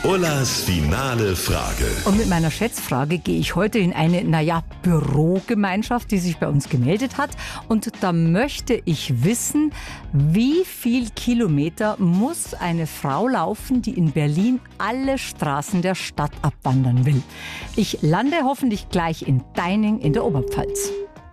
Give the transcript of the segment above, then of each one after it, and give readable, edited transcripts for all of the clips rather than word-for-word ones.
Ullas finale Frage. Und mit meiner Schätzfrage gehe ich heute in eine, Bürogemeinschaft, die sich bei uns gemeldet hat. Und da möchte ich wissen, wie viel Kilometer muss eine Frau laufen, die in Berlin alle Straßen der Stadt abwandern will. Ich lande hoffentlich gleich in Deining in der Oberpfalz.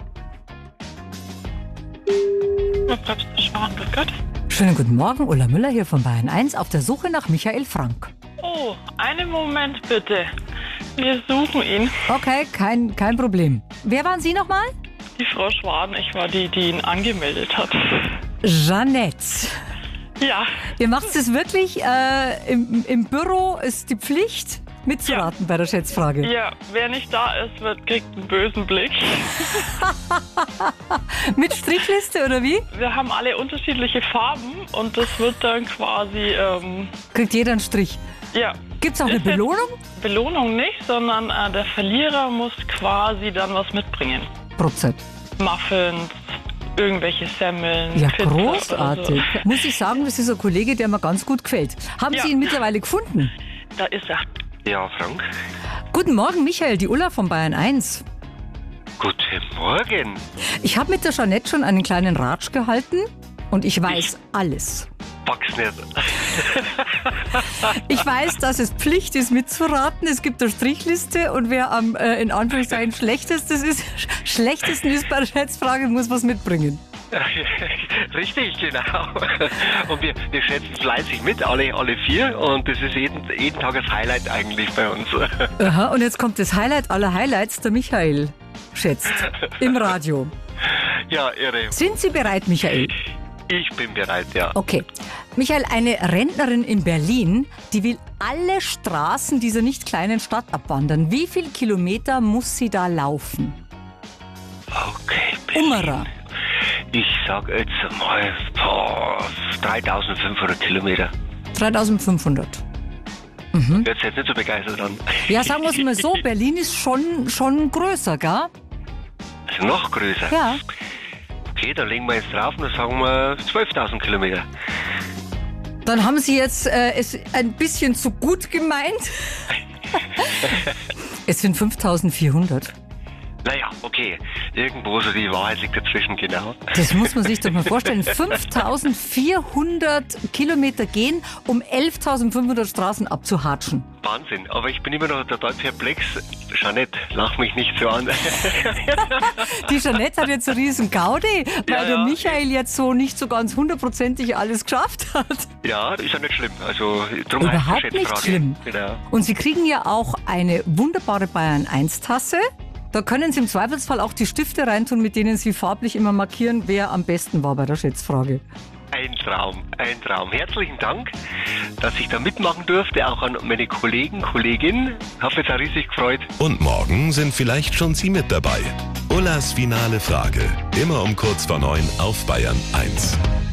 Schönen guten Morgen, Ulla Müller hier von Bayern 1 auf der Suche nach Michael Frank. Oh, einen Moment bitte. Wir suchen ihn. Okay, kein Problem. Wer waren Sie nochmal? Die Frau Schwaden, ich war die ihn angemeldet hat. Jeanette. Ja. Ihr macht es wirklich im Büro, ist die Pflicht mitzuraten bei der Schätzfrage. Ja, wer nicht da ist, kriegt einen bösen Blick. Mit Strichliste oder wie? Wir haben alle unterschiedliche Farben und das wird dann quasi... Kriegt jeder einen Strich. Ja. Gibt's auch eine Belohnung? Belohnung nicht, sondern der Verlierer muss quasi dann was mitbringen. Prozent. Muffins, irgendwelche Semmeln, Ja, Pizza großartig. oder so. Muss ich sagen, das ist ein Kollege, der mir ganz gut gefällt. Haben Ja. Sie ihn mittlerweile gefunden? Da ist er. Ja, Frank. Guten Morgen, Michael, die Ulla von Bayern 1. Guten Morgen. Ich habe mit der Jeanette schon einen kleinen Ratsch gehalten und ich weiß alles. Pack's nicht. Ich weiß, dass es Pflicht ist, mitzuraten. Es gibt eine Strichliste und wer am, in Anführungszeichen, schlechtesten ist bei der Schätzfrage, muss was mitbringen. Richtig, genau. Und wir schätzen fleißig mit, alle vier. Und das ist jeden Tag das Highlight eigentlich bei uns. Aha, und jetzt kommt das Highlight aller Highlights, der Michael schätzt. Im Radio. Ja, irre. Sind Sie bereit, Michael? Ich bin bereit, ja. Okay. Michael, eine Rentnerin in Berlin, die will alle Straßen dieser nicht kleinen Stadt abwandern. Wie viel Kilometer muss sie da laufen? Okay, Berlin. Ummerer. Ich sag jetzt mal 3500 Kilometer. 3500. Hört sich jetzt nicht so begeistert an. Ja, sagen wir es mal so, Berlin ist schon größer, gell? Also noch größer. Ja. Okay, dann legen wir jetzt drauf und dann sagen wir 12.000 Kilometer. Dann haben Sie jetzt es ein bisschen zu gut gemeint. Es sind 5400. Naja, okay. Irgendwo so die Wahrheit liegt dazwischen, genau. Das muss man sich doch mal vorstellen. 5400 Kilometer gehen, um 11.500 Straßen abzuhatschen. Wahnsinn, aber ich bin immer noch total perplex. Jeanette, lach mich nicht so an. Die Jeanette hat jetzt einen riesen Gaudi, weil Ja, der ja. Michael jetzt so nicht so ganz hundertprozentig alles geschafft hat. Ja, ist ja nicht schlimm. Also, drum Überhaupt heißt es nicht Schätzfrage. schlimm. Genau. Und Sie kriegen ja auch eine wunderbare Bayern 1 Tasse. Da können Sie im Zweifelsfall auch die Stifte reintun, mit denen Sie farblich immer markieren, wer am besten war bei der Schätzfrage. Ein Traum, ein Traum. Herzlichen Dank, dass ich da mitmachen durfte, auch an meine Kolleginnen. Hab mich auch riesig gefreut. Und morgen sind vielleicht schon Sie mit dabei. Ullas finale Frage. Immer um kurz vor 9 auf Bayern 1.